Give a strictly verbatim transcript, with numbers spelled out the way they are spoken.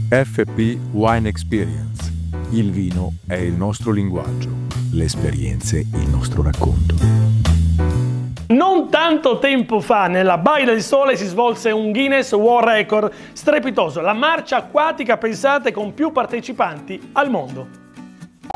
F P Wine Experience. Il vino è il nostro linguaggio, le esperienze il nostro racconto. Non tanto tempo fa nella Baia del Sole si svolse un Guinness World Record strepitoso, la marcia acquatica, pensate, con più partecipanti al mondo.